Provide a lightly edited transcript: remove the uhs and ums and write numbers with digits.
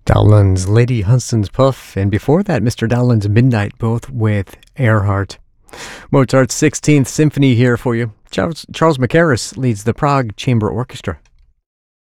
Dowland's Lady Hunstan's Puff, and before that, Mr. Dowland's Midnight, both with Earhart. Mozart's 16th Symphony here for you. Charles Mackerras leads the Prague Chamber Orchestra.